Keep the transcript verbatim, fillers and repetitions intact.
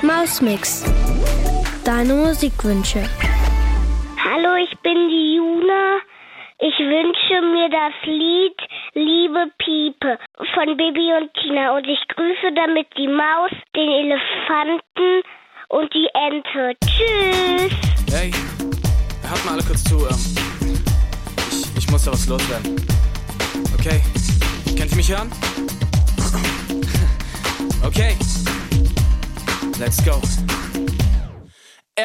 Mausmix. Deine Musikwünsche. Hallo, ich bin die Juna. Ich wünsche mir das Lied Liebe Piepe von Bibi und Tina. Und ich grüße damit die Maus, den Elefanten und die Ente. Tschüss! Hey, hört mal alle kurz zu. Ähm, ich, ich muss da was loswerden. Okay, könnt ihr mich hören? Okay, let's go.